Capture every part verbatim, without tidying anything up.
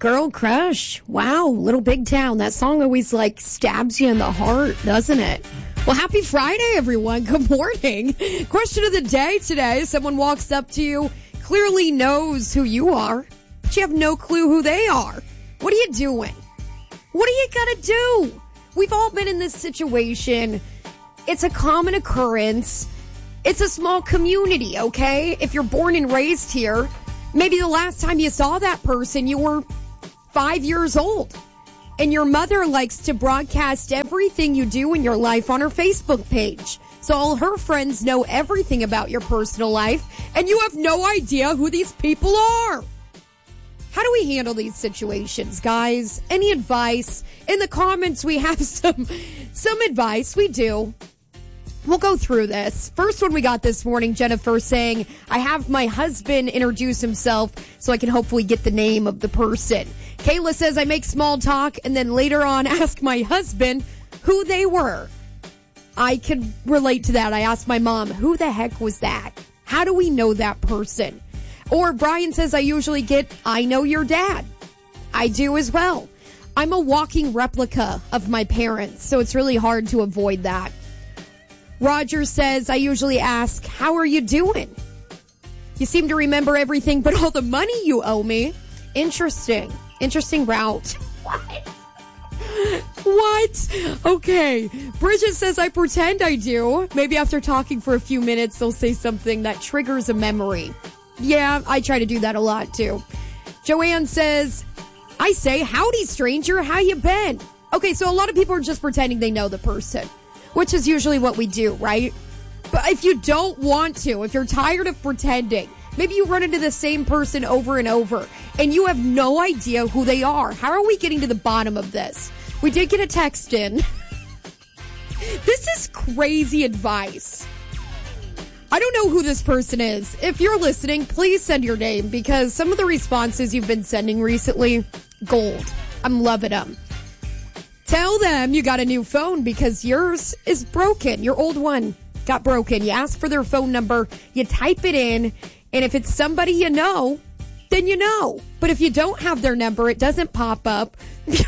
Girl Crush. Wow, Little Big Town. That song always, like, stabs you in the heart, doesn't it? Well, happy Friday, everyone. Good morning. Question of the day today. Someone walks up to you, clearly knows who you are, but you have no clue who they are. What are you doing? What are you gonna do? We've all been in this situation. It's a common occurrence. It's a small community, okay? If you're born and raised here, maybe the last time you saw that person, you were five years old. And your mother likes to broadcast everything you do in your life on her Facebook page. So all her friends know everything about your personal life, and you have no idea who these people are. How do we handle these situations, guys? Any advice? In the comments, we have some, some advice. We do. We'll go through this. First one we got this morning, Jennifer saying, I have my husband introduce himself so I can hopefully get the name of the person. Kayla says, I make small talk and then later on ask my husband who they were. I can relate to that. I asked my mom, who the heck was that? How do we know that person? Or Brian says, I usually get, I know your dad. I do as well. I'm a walking replica of my parents, so it's really hard to avoid that. Roger says, I usually ask, how are you doing? You seem to remember everything but all the money you owe me. Interesting. Interesting route. What? What? Okay. Bridget says, I pretend I do. Maybe after talking for a few minutes, they'll say something that triggers a memory. Yeah, I try to do that a lot too. Joanne says, I say, howdy stranger, how you been? Okay, so a lot of people are just pretending they know the person, which is usually what we do, right? But if you don't want to, if you're tired of pretending, maybe you run into the same person over and over and you have no idea who they are. How are we getting to the bottom of this? We did get a text in. This is crazy advice. I don't know who this person is. If you're listening, please send your name because some of the responses you've been sending recently, gold. I'm loving them. Tell them you got a new phone because yours is broken. Your old one got broken. You ask for their phone number, you type it in, and if it's somebody you know, then you know. But if you don't have their number, it doesn't pop up.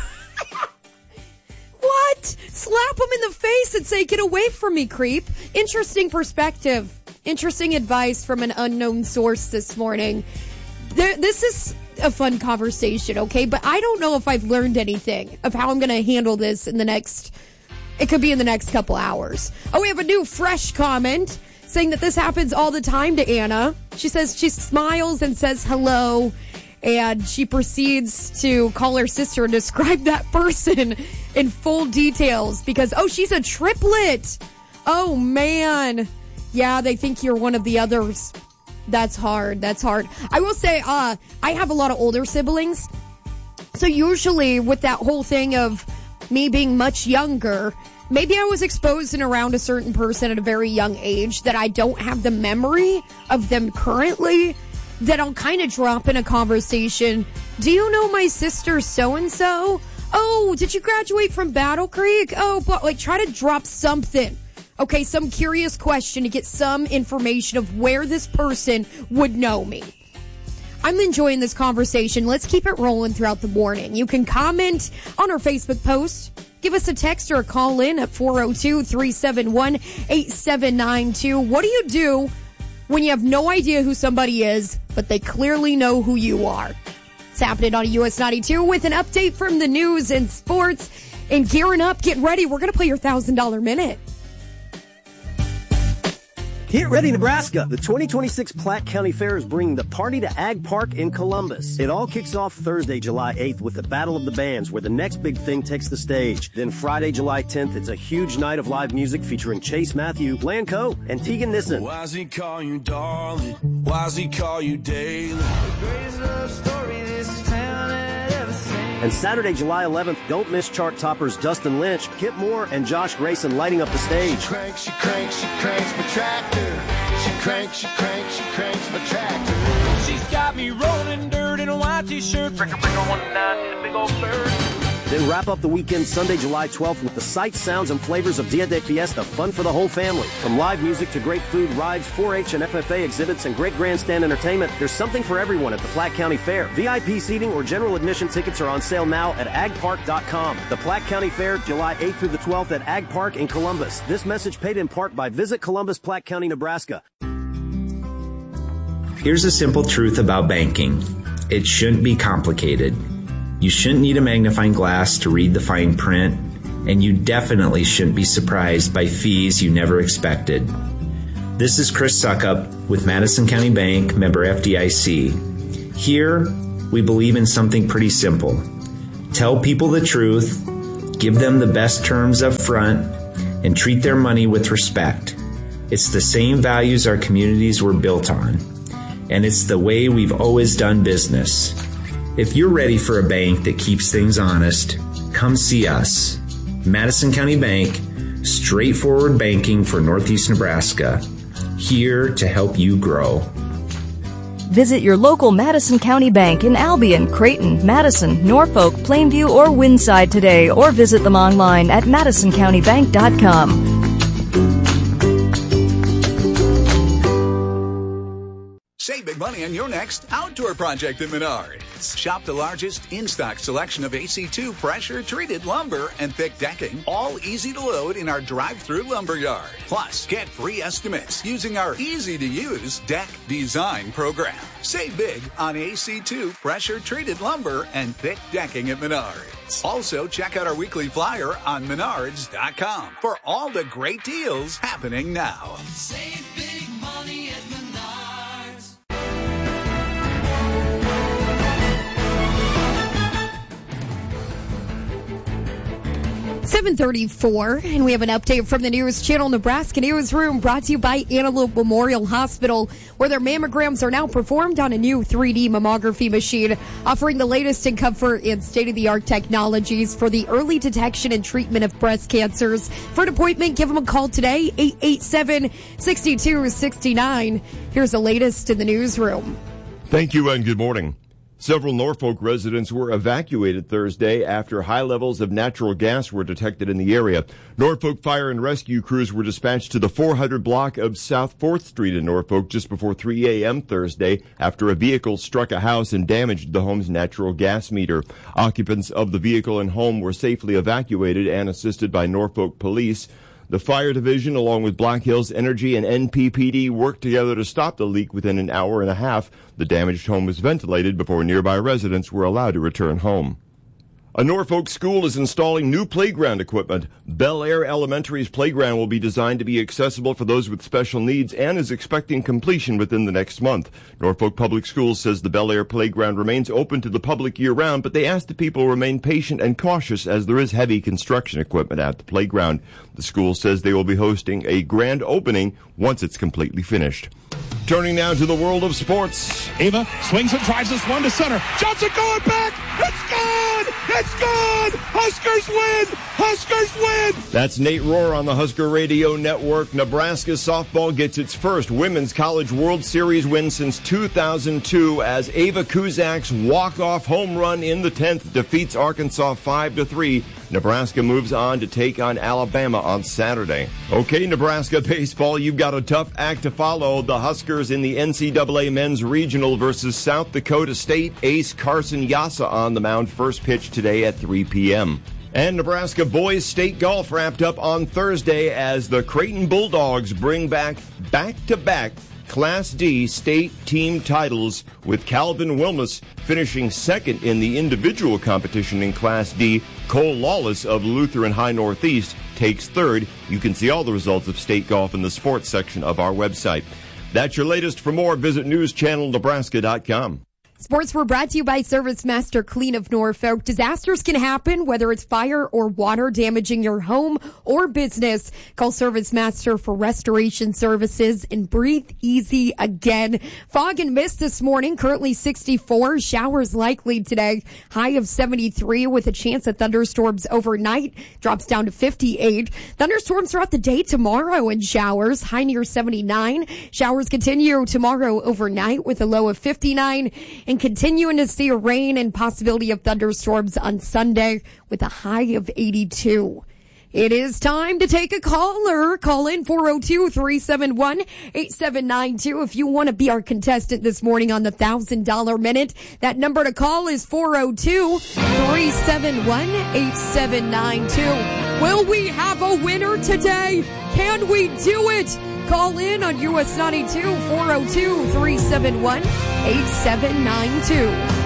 What? Slap them in the face and say, get away from me, creep. Interesting perspective. Interesting advice from an unknown source this morning. There, this is a fun conversation, okay? But I don't know if I've learned anything of how I'm going to handle this in the next, it could be in the next couple hours. Oh, we have a new fresh comment saying that this happens all the time to Anna. She says she smiles and says hello, and she proceeds to call her sister and describe that person in full details because, oh, she's a triplet. Oh, man. Yeah, they think you're one of the others. That's hard. That's hard. I will say, uh, I have a lot of older siblings. So usually with that whole thing of me being much younger, maybe I was exposed and around a certain person at a very young age that I don't have the memory of them currently, that I'll kind of drop in a conversation. Do you know my sister so-and-so? Oh, did you graduate from Battle Creek? Oh, but like try to drop something. Okay, some curious question to get some information of where this person would know me. I'm enjoying this conversation. Let's keep it rolling throughout the morning. You can comment on our Facebook post. Give us a text or a call in at four oh two, three seven one, eight seven nine two. What do you do when you have no idea who somebody is, but they clearly know who you are? It's happening on U S ninety-two with an update from the news and sports. And gearing up, get ready. We're going to play your one thousand dollars minute. Get ready, Nebraska! The twenty twenty-six Platte County Fair is bringing the party to Ag Park in Columbus. It all kicks off Thursday, July eighth with the Battle of the Bands, where the next big thing takes the stage. Then Friday, July tenth, it's a huge night of live music featuring Chase Matthew, Lanco, and Tegan Nissen. Why's he call you darling? Why's he call you daily? The greatest love story this town had ever seen. And Saturday, July eleventh, don't miss chart toppers Dustin Lynch, Kip Moore, and Josh Grayson lighting up the stage. She cranks, she cranks, she cranks my tractor. She cranks, she cranks, she cranks my tractor. She's got me rolling dirt in a white t-shirt. Breaker, breaker, one nine, and a big old bird. Then wrap up the weekend Sunday, July twelfth with the sights, sounds, and flavors of Dia de Fiesta, fun for the whole family. From live music to great food, rides, four H and F F A exhibits, and great grandstand entertainment, there's something for everyone at the Platte County Fair. V I P seating or general admission tickets are on sale now at ag park dot com. The Platte County Fair, July eighth through the twelfth at Ag Park in Columbus. This message paid in part by Visit Columbus, Platte County, Nebraska. Here's a simple truth about banking. It shouldn't be complicated. You shouldn't need a magnifying glass to read the fine print, and you definitely shouldn't be surprised by fees you never expected. This is Chris Suckup with Madison County Bank, member F D I C. Here, we believe in something pretty simple. Tell people the truth, give them the best terms up front, and treat their money with respect. It's the same values our communities were built on, and it's the way we've always done business. If you're ready for a bank that keeps things honest, come see us. Madison County Bank, straightforward banking for Northeast Nebraska, here to help you grow. Visit your local Madison County Bank in Albion, Creighton, Madison, Norfolk, Plainview, or Windside today, or visit them online at madison county bank dot com. Save big money on your next outdoor project at Menards. Shop the largest in-stock selection of A C two pressure-treated lumber and thick decking, all easy to load in our drive-through lumber yard. Plus, get free estimates using our easy-to-use deck design program. Save big on A C two pressure-treated lumber and thick decking at Menards. Also, check out our weekly flyer on menards dot com for all the great deals happening now. Save big money at Menards. seven thirty-four, and we have an update from the News Channel Nebraska Newsroom brought to you by Antelope Memorial Hospital, where their mammograms are now performed on a new three D mammography machine, offering the latest in comfort and state-of-the-art technologies for the early detection and treatment of breast cancers. For an appointment, give them a call today, eight eight seven, six two six nine. Here's the latest in the newsroom. Thank you and good morning. Several Norfolk residents were evacuated Thursday after high levels of natural gas were detected in the area. Norfolk fire and rescue crews were dispatched to the four hundred block of South fourth Street in Norfolk just before three a.m. Thursday after a vehicle struck a house and damaged the home's natural gas meter. Occupants of the vehicle and home were safely evacuated and assisted by Norfolk police. The fire division, along with Black Hills Energy and N P P D, worked together to stop the leak within an hour and a half. The damaged home was ventilated before nearby residents were allowed to return home. A Norfolk school is installing new playground equipment. Bel Air Elementary's playground will be designed to be accessible for those with special needs and is expecting completion within the next month. Norfolk Public Schools says the Bel Air playground remains open to the public year-round, but they ask that people remain patient and cautious as there is heavy construction equipment at the playground. The school says they will be hosting a grand opening once it's completely finished. Turning now to the world of sports. Ava swings and drives this one to center. Johnson going back. It's gone. It's gone. Huskers win. Huskers win. That's Nate Rohr on the Husker Radio Network. Nebraska softball gets its first Women's College World Series win since two thousand two as Ava Kuzak's walk-off home run in the tenth defeats Arkansas five to three. Nebraska moves on to take on Alabama on Saturday. Okay, Nebraska baseball, you've got a tough act to follow. The Huskers in the N C double A Men's Regional versus South Dakota State. Ace Carson Yassa on the mound. First pitch today at three p.m. And Nebraska boys state golf wrapped up on Thursday as the Creighton Bulldogs bring back back-to-back Class D state team titles, with Calvin Wilmus finishing second in the individual competition in Class D. Cole Lawless of Lutheran High Northeast takes third. You can see all the results of state golf in the sports section of our website. That's your latest. For more, visit news channel nebraska dot com. Sports were brought to you by Service Master Clean of Norfolk. Disasters can happen, whether it's fire or water damaging your home or business. Call Service Master for restoration services and breathe easy again. Fog and mist this morning, currently sixty-four. Showers likely today. High of seventy-three with a chance of thunderstorms overnight. Drops down to fifty-eight. Thunderstorms throughout the day tomorrow and showers. High near seventy-nine. Showers continue tomorrow overnight with a low of fifty-nine. and continuing to see rain and possibility of thunderstorms on Sunday with a high of eighty-two. It is time to take a caller. Call in four oh two, three seven one, eight seven nine two if you want to be our contestant this morning on the one thousand dollars Minute. That number to call is four oh two, three seven one, eight seven nine two. Will we have a winner today? Can we do it? Call in on U S ninety-two, four oh two, three seven one, eight seven nine two.